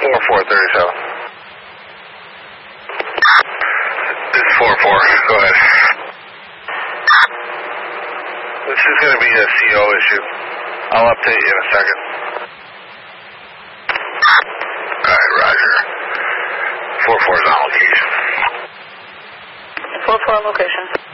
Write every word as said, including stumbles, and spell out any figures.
four four thirty-seven. This is four four. Go ahead. This is going to be a C O issue. I'll update you in a second. Alright, Roger. four four is on location. four four location.